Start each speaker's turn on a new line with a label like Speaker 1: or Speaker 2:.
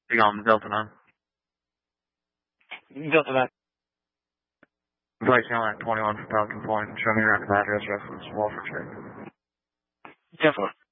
Speaker 1: You on Delta 9?
Speaker 2: Delta 9.
Speaker 1: Place on 21 for Falcon Point. Show me your active address reference, Walford Street.
Speaker 2: 10-4.